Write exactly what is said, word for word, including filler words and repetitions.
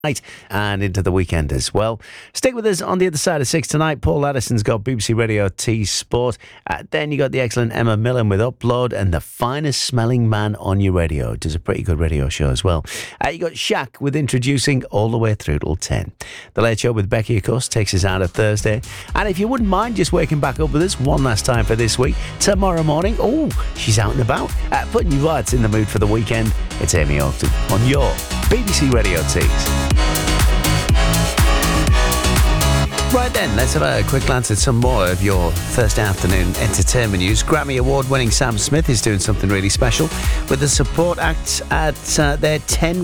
night and into the weekend as well. Stick with us on the other side of six tonight. Paul Addison's got B B C Radio T Sport. Uh, then you got the excellent Emma Millen with Upload and the finest smelling man on your radio. Does a pretty good radio show as well. Uh, you got Shaq with Introducing all the way through till ten. The Late Show with Becky, of course, takes us out of Thursday. And if you wouldn't mind just waking back up with us one last time for this week, tomorrow morning, oh, she's out and about, uh, putting you right in the mood for the weekend. It's Amy Orton on your B B C Radio Tees. Right then, let's have a quick glance at some more of your Thursday afternoon entertainment news. Grammy Award-winning Sam Smith is doing something really special with the support act at uh, their ten